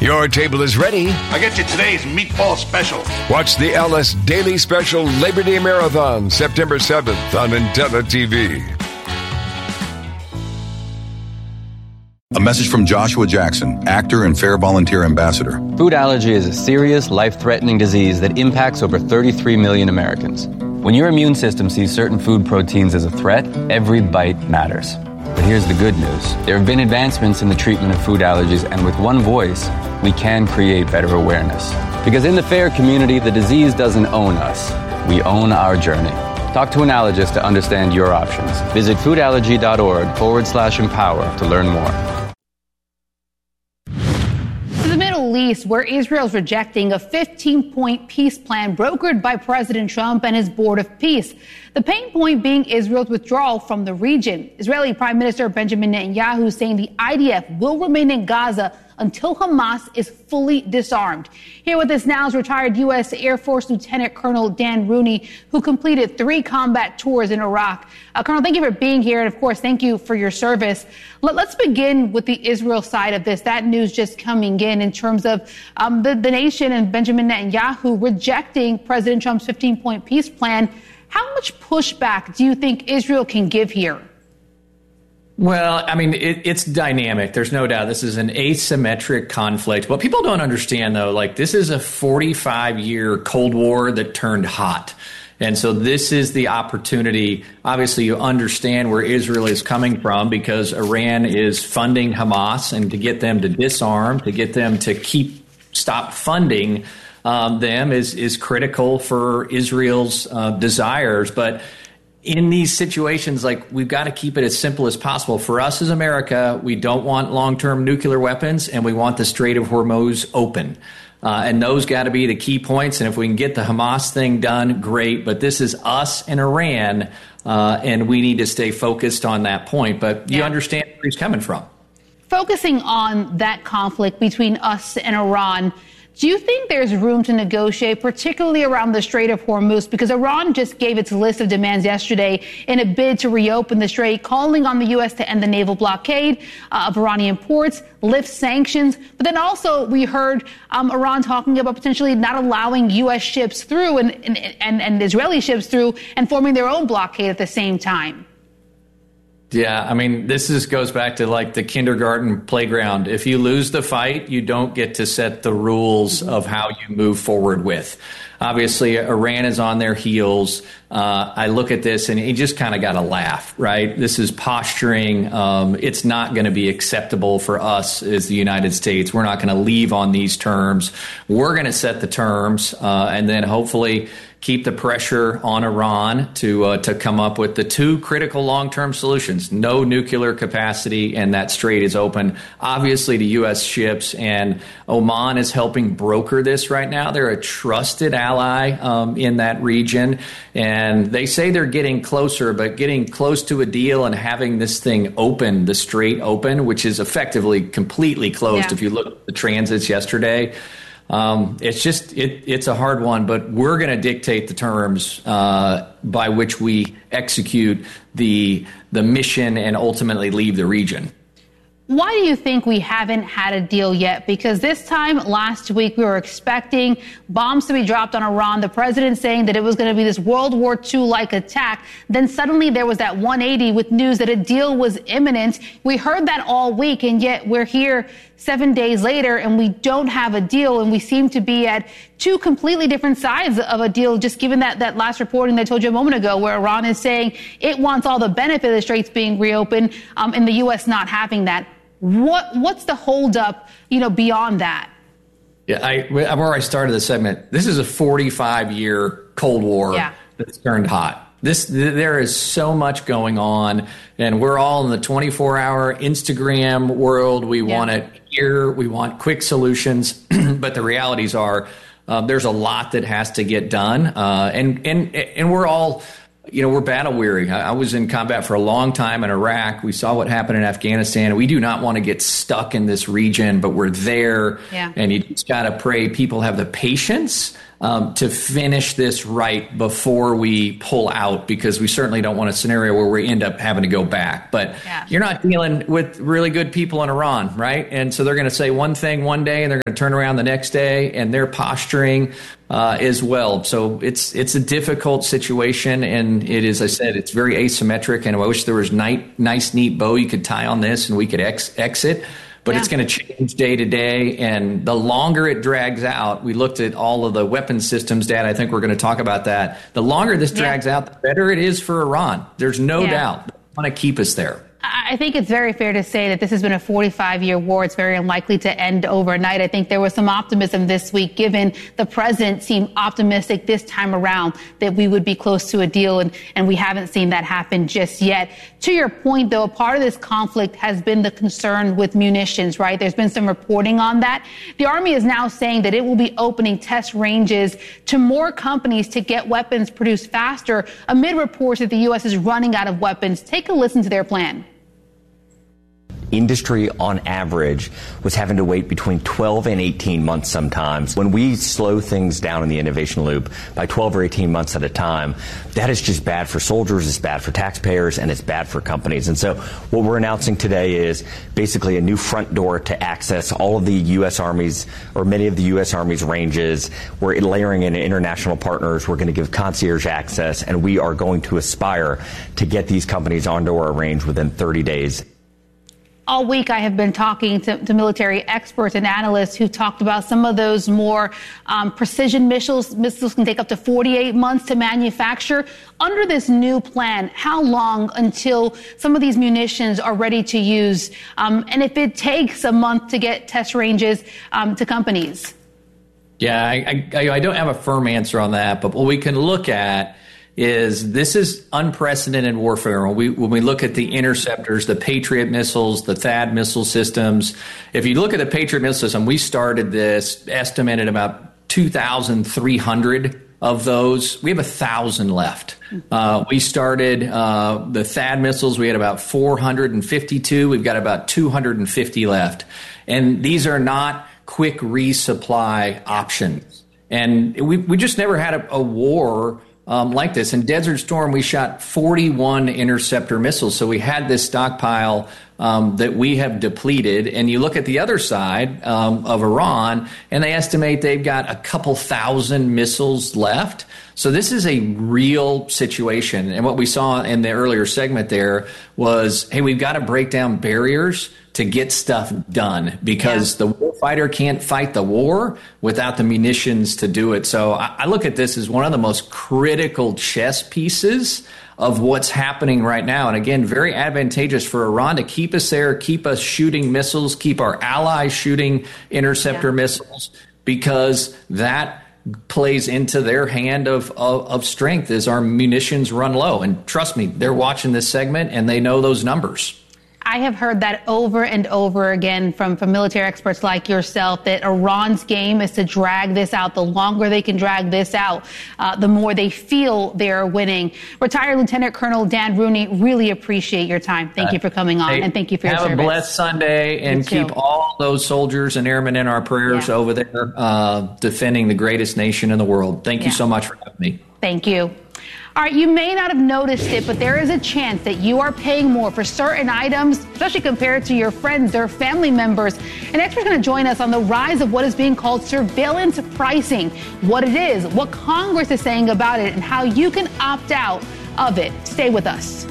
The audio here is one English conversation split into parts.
Your table is ready. I get you today's meatball special. Watch the LS Daily Special Labor Day Marathon, September 7th on Antenna TV. A message from Joshua Jackson, actor and Fair Volunteer Ambassador. Food allergy is a serious, life-threatening disease that impacts over 33 million Americans. When your immune system sees certain food proteins as a threat, every bite matters. But here's the good news. There have been advancements in the treatment of food allergies, and with one voice, we can create better awareness. Because in the FAIR community, the disease doesn't own us. We own our journey. Talk to an allergist to understand your options. Visit foodallergy.org/empower to learn more. The Middle East, where Israel's rejecting a 15-point peace plan brokered by President Trump and his Board of Peace. The pain point being Israel's withdrawal from the region. Israeli Prime Minister Benjamin Netanyahu saying the IDF will remain in Gaza until Hamas is fully disarmed. Here with us now is retired U.S. Air Force Lieutenant Colonel Dan Rooney, who completed 3 combat tours in Iraq. Colonel, thank you for being here, and of course, thank you for your service. Let's begin with the Israel side of this. That news just coming in terms of the nation and Benjamin Netanyahu rejecting President Trump's 15-point peace plan. How much pushback do you think Israel can give here? Well, I mean, it's dynamic. There's no doubt this is an asymmetric conflict. What people don't understand, though, like this is a 45-year Cold War that turned hot. And so this is the opportunity. Obviously, you understand where Israel is coming from because Iran is funding Hamas, and to get them to disarm, to get them to stop funding them is critical for Israel's desires. But in these situations, like, we've got to keep it as simple as possible. For us as America, we don't want long-term nuclear weapons, and we want the Strait of Hormuz open. And those got to be the key points. And if we can get the Hamas thing done, great. But this is us and Iran, and we need to stay focused on that point. But you understand where he's coming from. Focusing on that conflict between us and Iran, do you think there's room to negotiate, particularly around the Strait of Hormuz? Because Iran just gave its list of demands yesterday in a bid to reopen the strait, calling on the U.S. to end the naval blockade of Iranian ports, lift sanctions. But then also we heard Iran talking about potentially not allowing U.S. ships through and Israeli ships through and forming their own blockade at the same time. Yeah, I mean, this goes back to like the kindergarten playground. If you lose the fight, you don't get to set the rules of how you move forward with. Obviously, Iran is on their heels. I look at this and you just kind of got to laugh, right? This is posturing. It's not going to be acceptable for us as the United States. We're not going to leave on these terms. We're going to set the terms and then hopefully keep the pressure on Iran to come up with the 2 critical long-term solutions. No nuclear capacity, and that strait is open, obviously, to U.S. ships. And Oman is helping broker this right now. They're a trusted ally in that region. And they say they're getting closer, but getting close to a deal and having this thing open, the strait open, which is effectively completely closed if you look at the transits yesterday. It's a hard one, but we're going to dictate the terms by which we execute the mission and ultimately leave the region. Why do you think we haven't had a deal yet? Because this time last week we were expecting bombs to be dropped on Iran, the president saying that it was going to be this World War II-like attack. Then suddenly there was that 180 with news that a deal was imminent. We heard that all week, and yet we're here 7 days later and we don't have a deal, and we seem to be at 2 completely different sides of a deal, just given that last reporting that I told you a moment ago, where Iran is saying it wants all the benefit of the straits being reopened, and the U.S. not having that. What's the holdup, beyond that? Yeah, where I started the segment, this is a 45-year Cold War that's turned hot. There is so much going on, and we're all in the 24-hour Instagram world. We want it here. We want quick solutions, but the realities are there's a lot that has to get done, and we're all we're battle weary. I was in combat for a long time in Iraq. We saw what happened in Afghanistan. We do not want to get stuck in this region, but we're there. Yeah. And you just got to pray people have the patience to finish this right before we pull out, because we certainly don't want a scenario where we end up having to go back. But you're not dealing with really good people in Iran, right? And so they're going to say one thing one day and they're going to turn around the next day, and they're posturing as well. So it's a difficult situation, and it is, I said, it's very asymmetric, and I wish there was nice, neat bow you could tie on this and we could exit. But it's going to change day to day, and the longer it drags out, we looked at all of the weapon systems data. I think we're going to talk about that. The longer this drags out, the better it is for Iran. There's no doubt. They want to keep us there. I think it's very fair to say that this has been a 45-year war. It's very unlikely to end overnight. I think there was some optimism this week, given the president seemed optimistic this time around that we would be close to a deal, and we haven't seen that happen just yet. To your point, though, a part of this conflict has been the concern with munitions, right? There's been some reporting on that. The Army is now saying that it will be opening test ranges to more companies to get weapons produced faster, amid reports that the U.S. is running out of weapons. Take a listen to their plan. Industry, on average, was having to wait between 12 and 18 months sometimes. When we slow things down in the innovation loop by 12 or 18 months at a time, that is just bad for soldiers, it's bad for taxpayers, and it's bad for companies. And so what we're announcing today is basically a new front door to access all of the U.S. Army's, or many of the U.S. Army's ranges. We're layering in international partners. We're going to give concierge access, and we are going to aspire to get these companies onto our range within 30 days. All week, I have been talking to military experts and analysts who talked about some of those more precision missiles. Missiles can take up to 48 months to manufacture. Under this new plan, how long until some of these munitions are ready to use? And if it takes a month to get test ranges to companies? Yeah, I don't have a firm answer on that, but what we can look at is this is unprecedented warfare. When we look at the interceptors, the Patriot missiles, the THAAD missile systems, if you look at the Patriot missile system, we started this estimated about 2,300 of those. We have 1,000 left. We started the THAAD missiles. We had about 452. We've got about 250 left. And these are not quick resupply options. And we just never had a war like this. In Desert Storm, we shot 41 interceptor missiles. So we had this stockpile that we have depleted. And you look at the other side of Iran, and they estimate they've got a couple thousand missiles left. So this is a real situation. And what we saw in the earlier segment there was, hey, we've got to break down barriers to get stuff done, because the warfighter can't fight the war without the munitions to do it. So I look at this as one of the most critical chess pieces of what's happening right now. And again, very advantageous for Iran to keep us there, keep us shooting missiles, keep our allies shooting interceptor missiles, because that plays into their hand of strength as our munitions run low. And trust me, they're watching this segment and they know those numbers. I have heard that over and over again from military experts like yourself, that Iran's game is to drag this out. The longer they can drag this out, the more they feel they're winning. Retired Lieutenant Colonel Dan Rooney, really appreciate your time. Thank you for coming on, and thank you for your service. Have a blessed Sunday, and keep all those soldiers and airmen in our prayers over there, defending the greatest nation in the world. Thank you so much for having me. Thank you. All right, you may not have noticed it, but there is a chance that you are paying more for certain items, especially compared to your friends or family members. An expert's going to join us on the rise of what is being called surveillance pricing, what it is, what Congress is saying about it, and how you can opt out of it. Stay with us.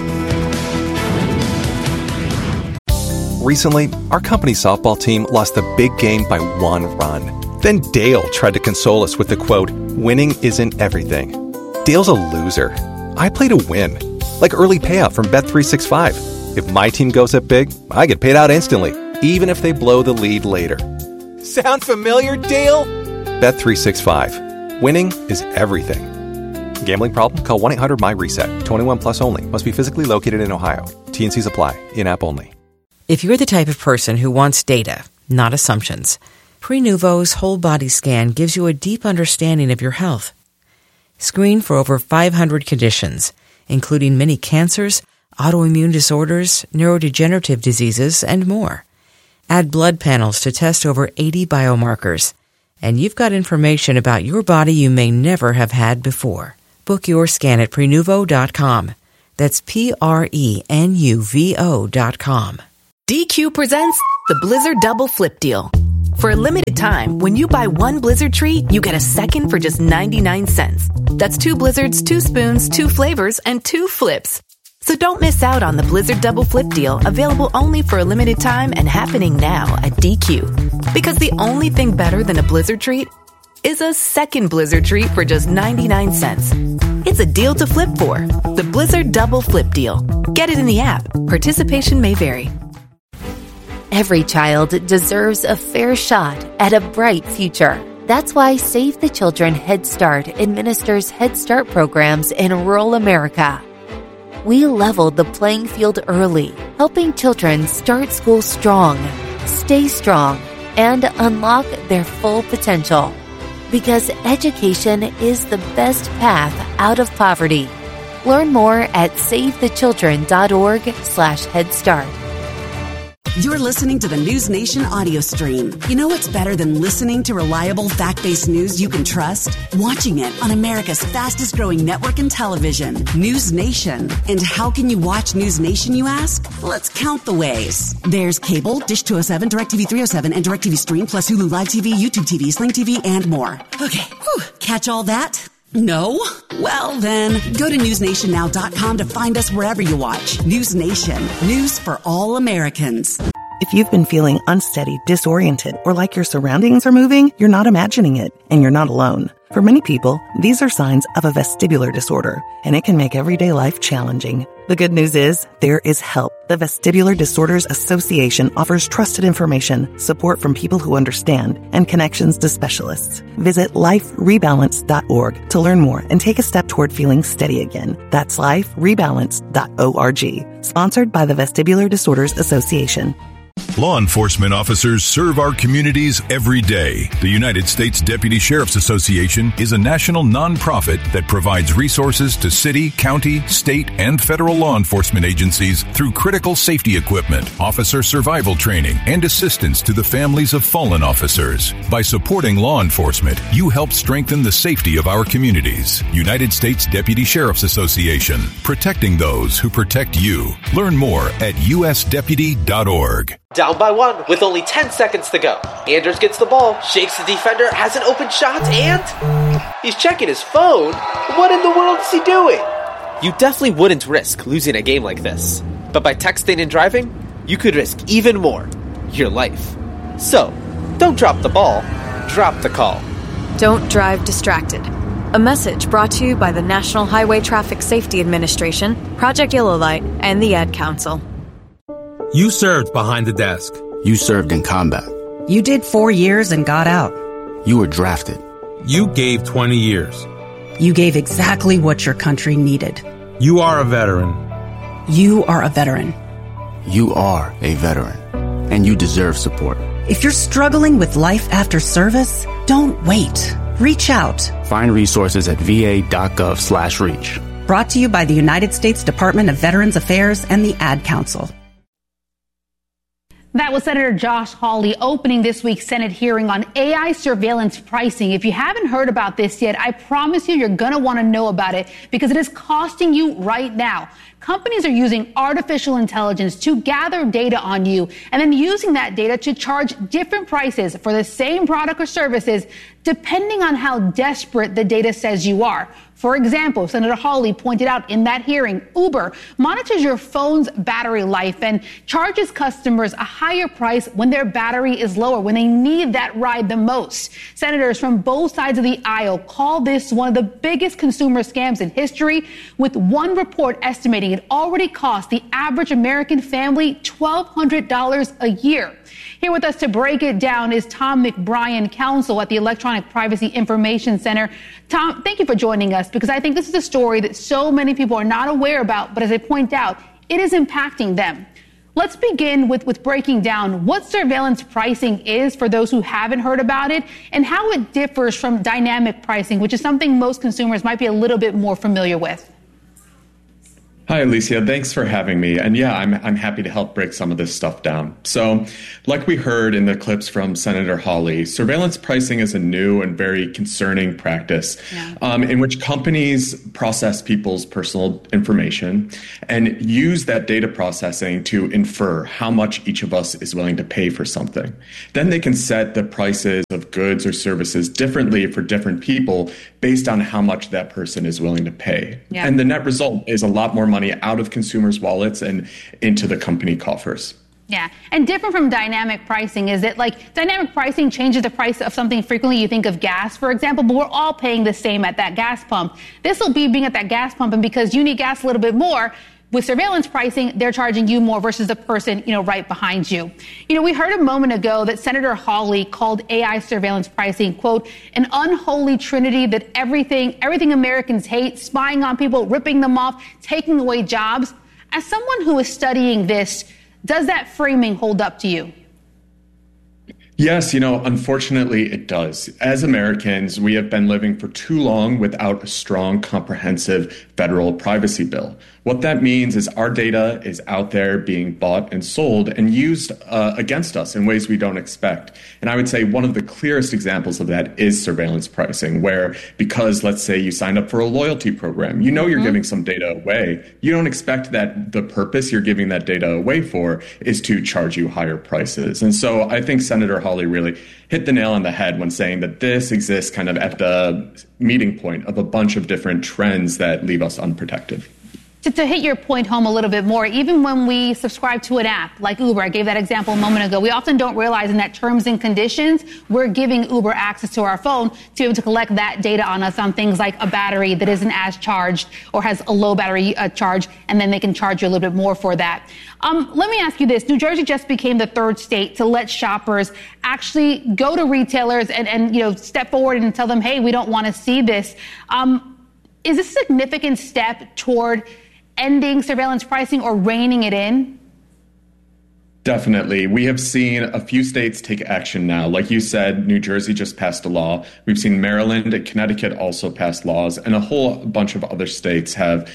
Recently, our company softball team lost the big game by 1 run. Then Dale tried to console us with the quote, "Winning isn't everything." Dale's a loser. I play to win. Like early payout from Bet365. If my team goes up big, I get paid out instantly, even if they blow the lead later. Sound familiar, Dale? Bet365. Winning is everything. Gambling problem? Call 1-800-MY-RESET. 21 plus only. Must be physically located in Ohio. T&Cs apply. In-app only. If you're the type of person who wants data, not assumptions, Prenuvo's whole body scan gives you a deep understanding of your health. Screen for over 500 conditions, including many cancers, autoimmune disorders, neurodegenerative diseases, and more. Add blood panels to test over 80 biomarkers. And you've got information about your body you may never have had before. Book your scan at Prenuvo.com. That's Prenuvo.com. DQ presents the Blizzard Double Flip Deal. For a limited time, when you buy one Blizzard treat, you get a second for just 99 cents. That's 2 Blizzards, 2 spoons, 2 flavors, and 2 flips. So don't miss out on the Blizzard Double Flip Deal, available only for a limited time and happening now at DQ. Because the only thing better than a Blizzard treat is a second Blizzard treat for just 99 cents. It's a deal to flip for. The Blizzard Double Flip Deal. Get it in the app. Participation may vary. Every child deserves a fair shot at a bright future. That's why Save the Children Head Start administers Head Start programs in rural America. We leveled the playing field early, helping children start school strong, stay strong, and unlock their full potential. Because education is the best path out of poverty. Learn more at SaveTheChildren.org/Head Start. You're listening to the News Nation audio stream. You know what's better than listening to reliable, fact-based news you can trust? Watching it on America's fastest-growing network in television, News Nation. And how can you watch News Nation, you ask? Let's count the ways. There's cable, Dish 207, DirecTV 307, and DirecTV Stream, plus Hulu Live TV, YouTube TV, Sling TV, and more. Okay, catch all that? No? Well then, go to newsnationnow.com to find us wherever you watch. News Nation. News for all Americans. If you've been feeling unsteady, disoriented, or like your surroundings are moving, you're not imagining it, and you're not alone. For many people, these are signs of a vestibular disorder, and it can make everyday life challenging. The good news is, there is help. The Vestibular Disorders Association offers trusted information, support from people who understand, and connections to specialists. Visit liferebalance.org to learn more and take a step toward feeling steady again. That's liferebalance.org. Sponsored by the Vestibular Disorders Association. Law enforcement officers serve our communities every day. The United States Deputy Sheriff's Association is a national nonprofit that provides resources to city, county, state, and federal law enforcement agencies through critical safety equipment, officer survival training, and assistance to the families of fallen officers. By supporting law enforcement, you help strengthen the safety of our communities. United States Deputy Sheriff's Association, protecting those who protect you. Learn more at usdeputy.org. Down by 1 with only 10 seconds to go. Andrews gets the ball, shakes the defender, has an open shot, and he's checking his phone. What in the world is he doing? You definitely wouldn't risk losing a game like this. But by texting and driving, you could risk even more, your life. So, don't drop the ball, drop the call. Don't drive distracted. A message brought to you by the National Highway Traffic Safety Administration, Project Yellow Light, and the Ad Council. You served behind the desk. You served in combat. You did 4 years and got out. You were drafted. You gave 20 years. You gave exactly what your country needed. You are a veteran. You are a veteran. You are a veteran. And you deserve support. If you're struggling with life after service, don't wait. Reach out. Find resources at va.gov/reach. Brought to you by the United States Department of Veterans Affairs and the Ad Council. That was Senator Josh Hawley opening this week's Senate hearing on AI surveillance pricing. If you haven't heard about this yet, I promise you're going to want to know about it because it is costing you right now. Companies are using artificial intelligence to gather data on you and then using that data to charge different prices for the same product or services depending on how desperate the data says you are. For example, Senator Hawley pointed out in that hearing, Uber monitors your phone's battery life and charges customers a higher price when their battery is lower, when they need that ride the most. Senators from both sides of the aisle call this one of the biggest consumer scams in history, with one report estimating it already cost the average American family $1,200 a year. Here with us to break it down is Tom McBrien, counsel at the Electronic Privacy Information Center. Tom, thank you for joining us because I think this is a story that so many people are not aware about, but as I point out, it is impacting them. Let's begin with breaking down what surveillance pricing is for those who haven't heard about it and how it differs from dynamic pricing, which is something most consumers might be a little bit more familiar with. Hi, Alicia. Thanks for having me. And yeah, I'm happy to help break some of this stuff down. So, like we heard in the clips from Senator Hawley, surveillance pricing is a new and very concerning practice in which companies process people's personal information and use that data processing to infer how much each of us is willing to pay for something. Then they can set the prices of goods or services differently for different people based on how much that person is willing to pay. Yeah. And the net result is a lot more money out of consumers' wallets and into the company coffers. Yeah, and different from dynamic pricing is that, like, dynamic pricing changes the price of something frequently. You think of gas, for example, but we're all paying the same at that gas pump. This will be being at that gas pump, and because you need gas a little bit more, with surveillance pricing, they're charging you more versus the person, right behind you. We heard a moment ago that Senator Hawley called AI surveillance pricing, quote, an unholy trinity that everything Americans hate, spying on people, ripping them off, taking away jobs. As someone who is studying this, does that framing hold up to you? Yes, unfortunately it does. As Americans, we have been living for too long without a strong, comprehensive federal privacy bill. What that means is our data is out there being bought and sold and used against us in ways we don't expect. And I would say one of the clearest examples of that is surveillance pricing, where because, let's say, you signed up for a loyalty program, you're giving some data away. You don't expect that the purpose you're giving that data away for is to charge you higher prices. And so I think Senator Hawley really hit the nail on the head when saying that this exists kind of at the meeting point of a bunch of different trends that leave us unprotected. To hit your point home a little bit more, even when we subscribe to an app like Uber, I gave that example a moment ago, we often don't realize in that terms and conditions, we're giving Uber access to our phone to be able to collect that data on us on things like a battery that isn't as charged or has a low battery charge, and then they can charge you a little bit more for that. Let me ask you this. New Jersey just became the third state to let shoppers actually go to retailers and step forward and tell them, hey, we don't want to see this. Is this a significant step toward ending surveillance pricing or reining it in? Definitely. We have seen a few states take action now. Like you said, New Jersey just passed a law. We've seen Maryland and Connecticut also pass laws, and a whole bunch of other states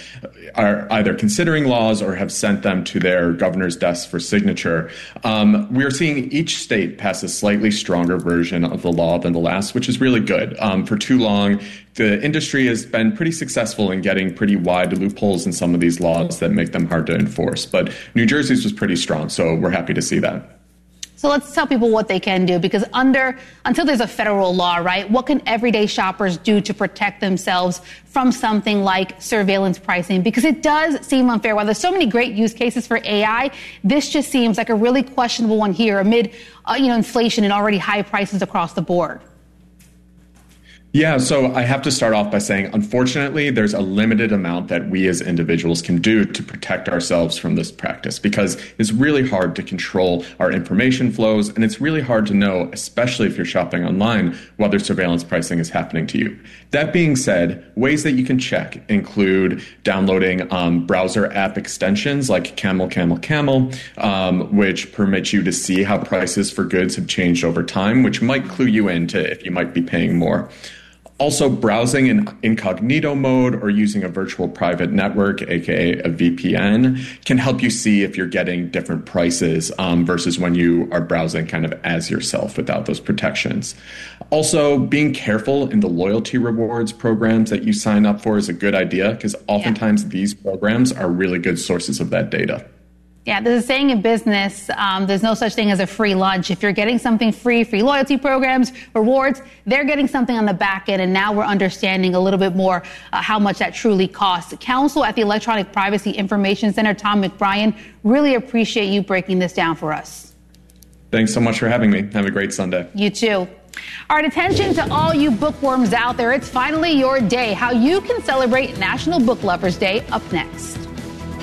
are either considering laws or have sent them to their governor's desk for signature. We are seeing each state pass a slightly stronger version of the law than the last, which is really good. For too long, the industry has been pretty successful in getting pretty wide loopholes in some of these laws that make them hard to enforce. But New Jersey's was pretty strong, so we're happy to see that. So let's tell people what they can do, because until there's a federal law, right, what can everyday shoppers do to protect themselves from something like surveillance pricing? Because it does seem unfair. While there's so many great use cases for AI, this just seems like a really questionable one here amid inflation and already high prices across the board. Yeah, so I have to start off by saying, unfortunately, there's a limited amount that we as individuals can do to protect ourselves from this practice, because it's really hard to control our information flows, and it's really hard to know, especially if you're shopping online, whether surveillance pricing is happening to you. That being said, ways that you can check include downloading browser app extensions like Camel, which permit you to see how prices for goods have changed over time, which might clue you into if you might be paying more. Also, browsing in incognito mode or using a virtual private network, aka a VPN, can help you see if you're getting different prices versus when you are browsing kind of as yourself without those protections. Also, being careful in the loyalty rewards programs that you sign up for is a good idea, because oftentimes these programs are really good sources of that data. Yeah, there's a saying in business, there's no such thing as a free lunch. If you're getting something free loyalty programs, rewards, they're getting something on the back end, and now we're understanding a little bit more how much that truly costs. Counsel at the Electronic Privacy Information Center, Tom McBrien, really appreciate you breaking this down for us. Thanks so much for having me. Have a great Sunday. You too. All right, attention to all you bookworms out there. It's finally your day. How you can celebrate National Book Lovers Day up next.